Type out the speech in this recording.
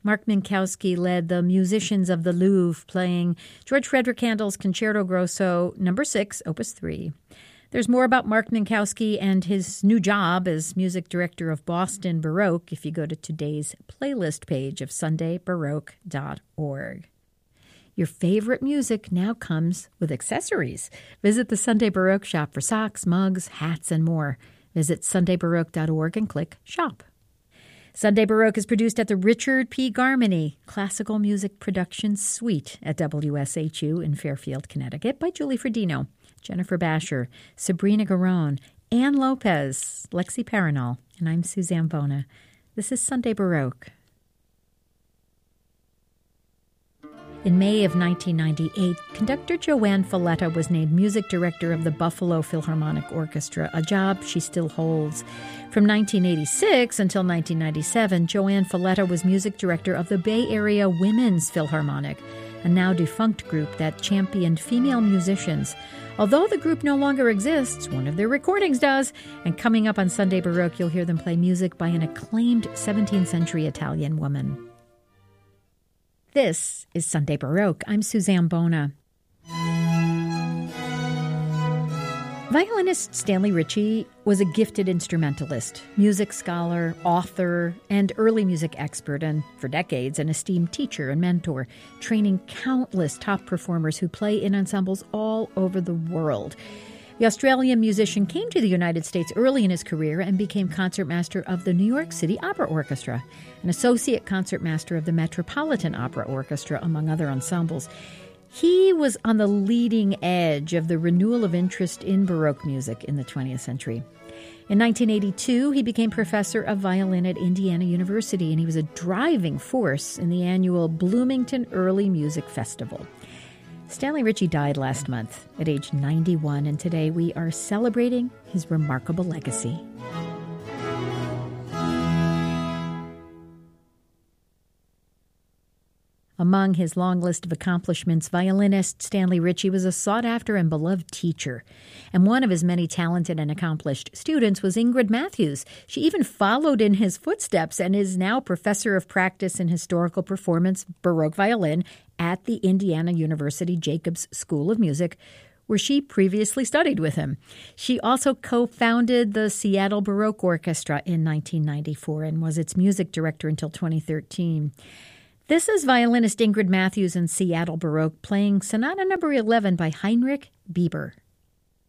Mark Minkowski led the musicians of the Louvre playing George Frederick Handel's Concerto Grosso No. 6, Opus 3. There's more about Mark Minkowski and his new job as music director of Boston Baroque if you go to today's playlist page of sundaybaroque.org. Your favorite music now comes with accessories. Visit the Sunday Baroque shop for socks, mugs, hats, and more. Visit sundaybaroque.org and click Shop. Sunday Baroque is produced at the Richard P. Garmany Classical Music Production Suite at WSHU in Fairfield, Connecticut by Julie Fredino, Jennifer Basher, Sabrina Garone, Ann Lopez, Lexi Paranol, and I'm Suzanne Bona. This is Sunday Baroque. In May of 1998, conductor Joanne Falletta was named music director of the Buffalo Philharmonic Orchestra, a job she still holds. From 1986 until 1997, Joanne Falletta was music director of the Bay Area Women's Philharmonic, a now-defunct group that championed female musicians. Although the group no longer exists, one of their recordings does, and coming up on Sunday Baroque, you'll hear them play music by an acclaimed 17th century Italian woman. This is Sunday Baroque. I'm Suzanne Bona. Violinist Stanley Ritchie was a gifted instrumentalist, music scholar, author, and early music expert, and for decades an esteemed teacher and mentor, training countless top performers who play in ensembles all over the world. The Australian musician came to the United States early in his career and became concertmaster of the New York City Opera Orchestra, an associate concertmaster of the Metropolitan Opera Orchestra, among other ensembles. He was on the leading edge of the renewal of interest in Baroque music in the 20th century. In 1982, he became professor of violin at Indiana University, and he was a driving force in the annual Bloomington Early Music Festival. Stanley Ritchie died last month at age 91, and today we are celebrating his remarkable legacy. Among his long list of accomplishments, violinist Stanley Ritchie was a sought-after and beloved teacher. And one of his many talented and accomplished students was Ingrid Matthews. She even followed in his footsteps and is now professor of practice in historical performance, Baroque violin, at the Indiana University Jacobs School of Music, where she previously studied with him. She also co-founded the Seattle Baroque Orchestra in 1994 and was its music director until 2013. This is violinist Ingrid Matthews in Seattle Baroque playing Sonata No. 11 by Heinrich Bieber.